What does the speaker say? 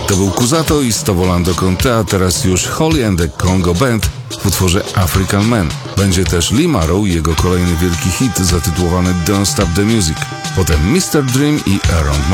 To był Kusato i Stovolando con te, a teraz już Holly and the Congo Band w utworze African Man. Będzie też Lee Marrow i jego kolejny wielki hit zatytułowany Don't Stop the Music. Potem Mr. Dream i Around